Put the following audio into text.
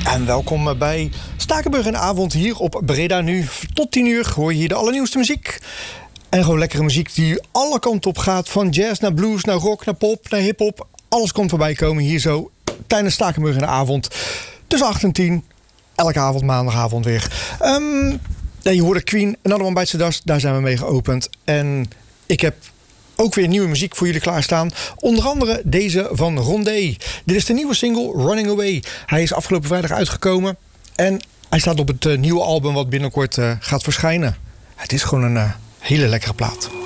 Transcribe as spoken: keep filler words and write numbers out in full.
En welkom bij Stakenburg en Avond hier op Breda Nu. Tot tien uur hoor je hier de allernieuwste muziek. En gewoon lekkere muziek die alle kanten op gaat. Van jazz naar blues, naar rock, naar pop, naar hiphop. Alles komt voorbij komen hier zo tijdens Stakenburg en Avond. Tussen acht en tien. Elke avond, maandagavond weer. Um, ja, je hoorde Queen, Another One Bites the Dust. Daar zijn we mee geopend. En ik heb ook weer nieuwe muziek voor jullie klaarstaan. Onder andere deze van Rondé. Dit is de nieuwe single Running Away. Hij is afgelopen vrijdag uitgekomen. En hij staat op het uh, nieuwe album wat binnenkort uh, gaat verschijnen. Het is gewoon een uh, hele lekkere plaat.